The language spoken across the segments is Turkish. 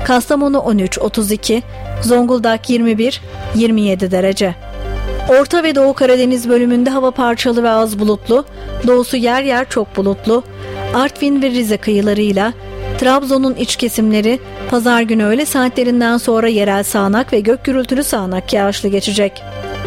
Kastamonu 13-32, Zonguldak 21-27 derece. Orta ve Doğu Karadeniz bölümünde hava parçalı ve az bulutlu, doğusu yer yer çok bulutlu. Artvin ve Rize kıyılarıyla Trabzon'un iç kesimleri pazar günü öğle saatlerinden sonra yerel sağanak ve gök gürültülü sağanak yağışlı geçecek.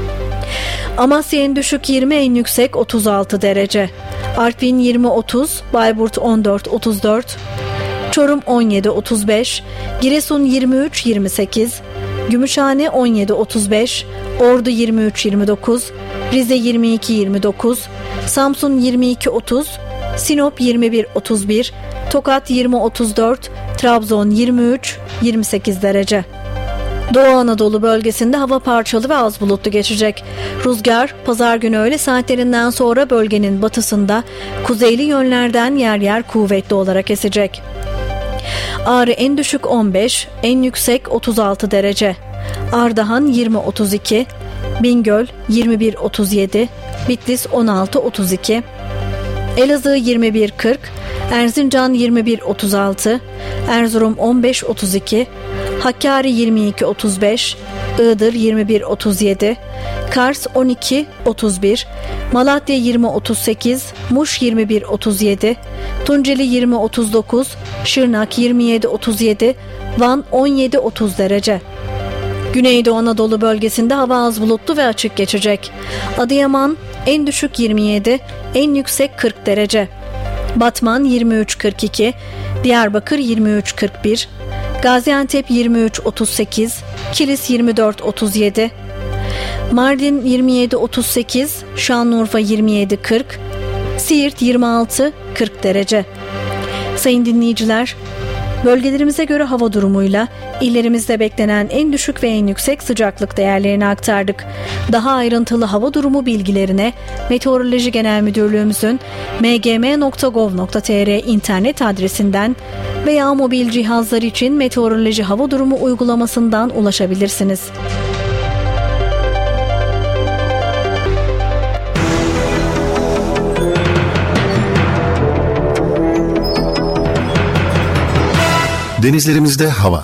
Amasya en düşük 20, en yüksek 36 derece. Artvin 20-30, Bayburt 14-34, Çorum 17-35, Giresun 23-28, Gümüşhane 17-35, Ordu 23-29, Rize 22-29, Samsun 22-30, Sinop 21-31, Tokat 20-34, Trabzon 23-28 derece. Doğu Anadolu bölgesinde hava parçalı ve az bulutlu geçecek. Rüzgar pazar günü öğle saatlerinden sonra bölgenin batısında kuzeyli yönlerden yer yer kuvvetli olarak esecek. Ağrı en düşük 15, en yüksek 36 derece. Ardahan 20-32, Bingöl 21-37, Bitlis 16-32, Elazığ 21-40, Erzincan 21-36, Erzurum 15-32, Hakkari 22-35, Iğdır 21-37, Kars 12-31, Malatya 20-38, Muş 21-37, Tunceli 20-39, Şırnak 27-37, Van 17-30 derece. Güneydoğu Anadolu bölgesinde hava az bulutlu ve açık geçecek. Adıyaman en düşük 27, en yüksek 40 derece. Batman 23-42, Diyarbakır 23-41, Gaziantep 23-38, Kilis 24-37, Mardin 27-38, Şanlıurfa 27-40, Siirt 26-40 derece. Sayın dinleyiciler, bölgelerimize göre hava durumuyla illerimizde beklenen en düşük ve en yüksek sıcaklık değerlerini aktardık. Daha ayrıntılı hava durumu bilgilerine Meteoroloji Genel Müdürlüğümüzün mgm.gov.tr internet adresinden veya mobil cihazlar için meteoroloji hava durumu uygulamasından ulaşabilirsiniz. Denizlerimizde hava.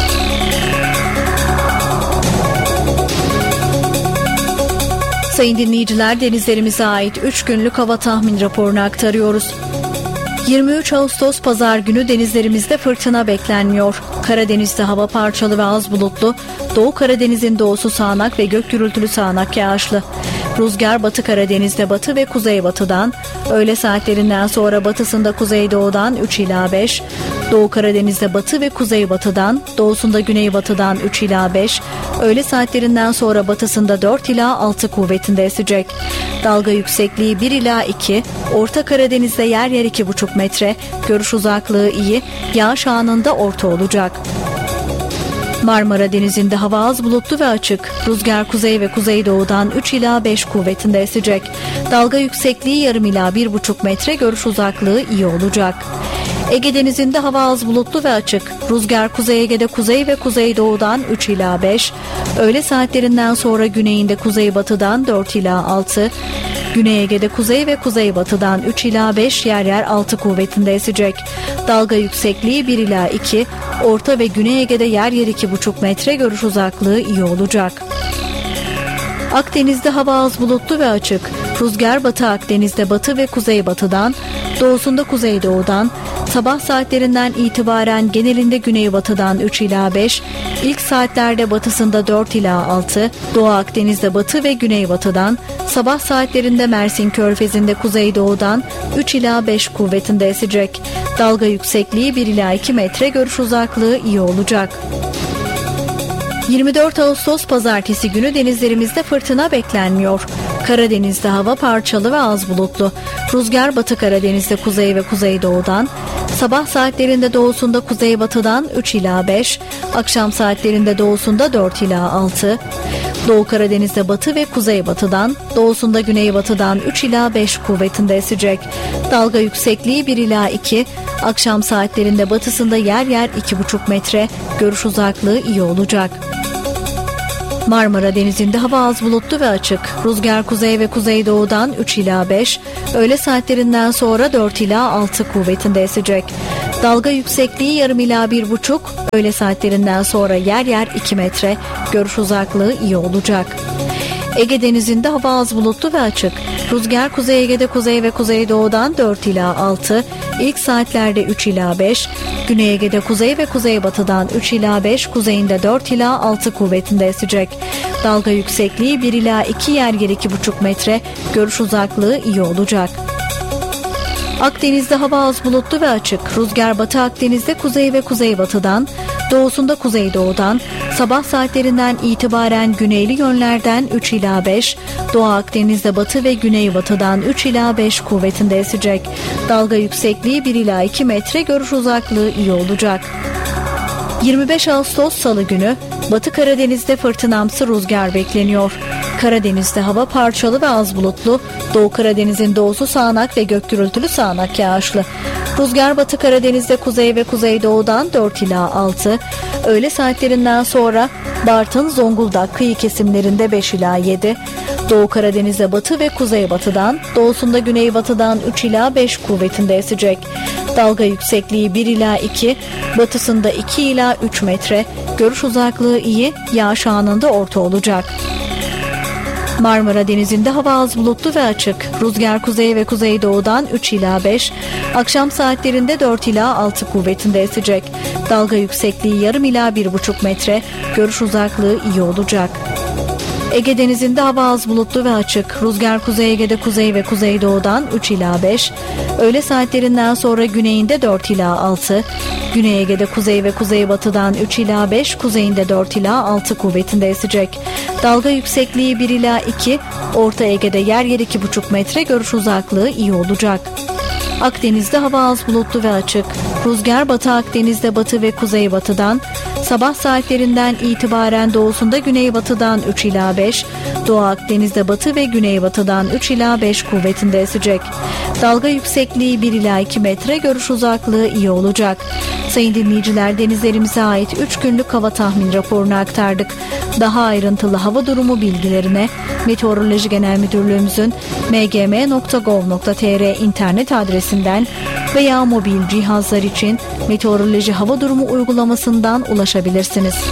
Sayın dinleyiciler, denizlerimize ait 3 günlük hava tahmin raporunu aktarıyoruz. 23 Ağustos Pazar günü denizlerimizde fırtına beklenmiyor. Karadeniz'de hava parçalı ve az bulutlu. Doğu Karadeniz'in doğusu sağanak ve gök gürültülü sağanak yağışlı. Rüzgar Batı Karadeniz'de batı ve kuzeybatıdan, öğle saatlerinden sonra batısında kuzeydoğudan 3 ila 5, Doğu Karadeniz'de batı ve kuzeybatıdan, doğusunda güneybatıdan 3 ila 5, öğle saatlerinden sonra batısında 4 ila 6 kuvvetinde esecek. Dalga yüksekliği 1 ila 2, Orta Karadeniz'de yer yer 2,5 metre, görüş uzaklığı iyi, yağış anında orta olacak. Marmara Denizi'nde hava az bulutlu ve açık. Rüzgar kuzey ve kuzeydoğudan 3 ila 5 kuvvetinde esecek. Dalga yüksekliği yarım ila 1,5 metre, görüş uzaklığı iyi olacak. Ege Denizi'nde hava az bulutlu ve açık. Rüzgar Kuzey Ege'de kuzey ve kuzeydoğudan 3 ila 5. Öğle saatlerinden sonra güneyinde kuzeybatıdan 4 ila 6. Güney Ege'de kuzey ve kuzeybatıdan 3 ila 5, yer yer 6 kuvvetinde esecek. Dalga yüksekliği 1 ila 2. Orta ve Güney Ege'de yer yer 2,5 metre, görüş uzaklığı iyi olacak. Akdeniz'de hava az bulutlu ve açık. Rüzgar Batı Akdeniz'de batı ve kuzeybatıdan, doğusunda kuzeydoğudan, sabah saatlerinden itibaren genelinde güneybatıdan 3 ila 5, ilk saatlerde batısında 4 ila 6, Doğu Akdeniz'de batı ve güneybatıdan, sabah saatlerinde Mersin Körfezi'nde kuzeydoğudan 3 ila 5 kuvvetinde esecek. Dalga yüksekliği 1 ila 2 metre, görüş uzaklığı iyi olacak. 24 Ağustos Pazartesi günü denizlerimizde fırtına beklenmiyor. Karadeniz'de hava parçalı ve az bulutlu. Rüzgar Batı Karadeniz'de kuzey ve kuzeydoğudan, sabah saatlerinde doğusunda kuzeybatıdan 3 ila 5, akşam saatlerinde doğusunda 4 ila 6. Doğu Karadeniz'de batı ve kuzeybatıdan, doğusunda güneybatıdan 3 ila 5 kuvvetinde esecek. Dalga yüksekliği 1 ila 2, akşam saatlerinde batısında yer yer 2,5 metre, görüş uzaklığı iyi olacak. Marmara Denizi'nde hava az bulutlu ve açık. Rüzgar kuzey ve kuzeydoğudan 3 ila 5, öğle saatlerinden sonra 4 ila 6 kuvvetinde esecek. Dalga yüksekliği yarım ila 1,5, öğle saatlerinden sonra yer yer 2 metre, görüş uzaklığı iyi olacak. Ege Denizi'nde hava az bulutlu ve açık. Rüzgar Kuzey Ege'de kuzey ve kuzeydoğudan 4 ila 6, ilk saatlerde 3 ila 5, Güney Ege'de kuzey ve kuzeybatıdan 3 ila 5, kuzeyinde 4 ila 6 kuvvetinde esecek. Dalga yüksekliği 1 ila 2, yer yer 2,5 metre, görüş uzaklığı iyi olacak. Akdeniz'de hava az bulutlu ve açık. Rüzgar Batı Akdeniz'de kuzey ve kuzeybatıdan, doğusunda kuzeydoğudan, sabah saatlerinden itibaren güneyli yönlerden 3 ila 5, Doğu Akdeniz'de batı ve güneybatıdan 3 ila 5 kuvvetinde esecek. Dalga yüksekliği 1 ila 2 metre, görüş uzaklığı iyi olacak. 25 Ağustos Salı günü Batı Karadeniz'de fırtınamsı rüzgar bekleniyor. Karadeniz'de hava parçalı ve az bulutlu, Doğu Karadeniz'in doğusu sağanak ve gök gürültülü sağanak yağışlı. Rüzgar Batı Karadeniz'de kuzey ve kuzeydoğudan 4 ila 6, öğle saatlerinden sonra Bartın, Zonguldak kıyı kesimlerinde 5 ila 7, Doğu Karadeniz'de batı ve kuzeybatıdan, doğusunda güneybatıdan 3 ila 5 kuvvetinde esecek. Dalga yüksekliği 1 ila 2, batısında 2 ila 3 metre, görüş uzaklığı iyi, yağış anında orta olacak. Marmara Denizi'nde hava az bulutlu ve açık. Rüzgar kuzey ve kuzeydoğudan 3 ila 5, akşam saatlerinde 4 ila 6 kuvvetinde esecek. Dalga yüksekliği yarım ila 1,5 metre, görüş uzaklığı iyi olacak. Ege Denizi'nde hava az bulutlu ve açık. Rüzgar Kuzey Ege'de kuzey ve kuzeydoğudan 3 ila 5, öğle saatlerinden sonra güneyinde 4 ila 6, Güney Ege'de kuzey ve kuzeybatıdan 3 ila 5, kuzeyinde 4 ila 6 kuvvetinde esecek. Dalga yüksekliği 1 ila 2, Orta Ege'de yer yer 2,5 metre, görüş uzaklığı iyi olacak. Akdeniz'de hava az bulutlu ve açık. Rüzgar Batı Akdeniz'de batı ve kuzeybatıdan, sabah saatlerinden itibaren doğusunda güneybatıdan 3 ila 5, Doğu Akdeniz'de batı ve güneybatıdan 3 ila 5 kuvvetinde esecek. Dalga yüksekliği 1 ila 2 metre, görüş uzaklığı iyi olacak. Sayın dinleyiciler, denizlerimize ait 3 günlük hava tahmin raporunu aktardık. Daha ayrıntılı hava durumu bilgilerine Meteoroloji Genel Müdürlüğümüzün mgm.gov.tr internet adresinden veya mobil cihazlar için Meteoroloji Hava Durumu uygulamasından ulaşabilirsiniz.